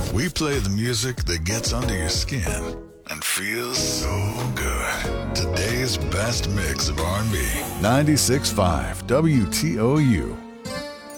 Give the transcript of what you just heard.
We play the music that gets under your skin and feels so good. Today's best mix of R&B. 96.5 WTOU.